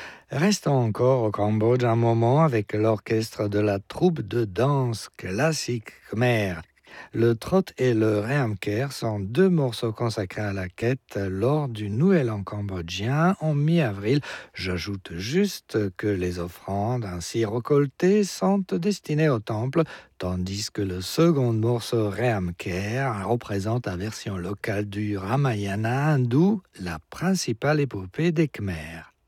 Restons encore au Cambodge un moment avec l'orchestre de la troupe de danse classique khmer. Le trot et le reamker sont deux morceaux consacrés à la quête lors du Nouvel An cambodgien en mi-avril. J'ajoute juste que les offrandes ainsi récoltées sont destinées au temple, tandis que le second morceau reamker représente la version locale du Ramayana hindou, la principale épopée des Khmers.